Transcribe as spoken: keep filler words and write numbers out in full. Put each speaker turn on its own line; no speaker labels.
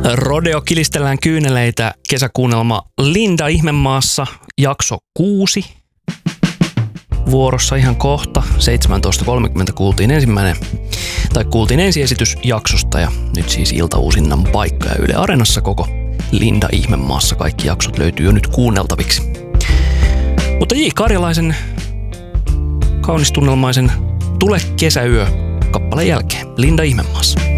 Rodeo kilistellään kyyneleitä, kesäkuunnelma Linda Ihmemaassa, jakso kuusi. Vuorossa ihan kohta, seitsemäntoista kolmekymmentä kuultiin ensimmäinen, tai kuultiin ensiesitys jaksosta ja nyt siis iltauusinnan paikka ja Yle Areenassa koko Linda Ihmemaassa. Kaikki jaksot löytyy jo nyt kuunneltaviksi. Mutta J. Karjalaisen kaunistunnelmaisen Tule kesäyö kappaleen jälkeen Linda Ihmemaassa.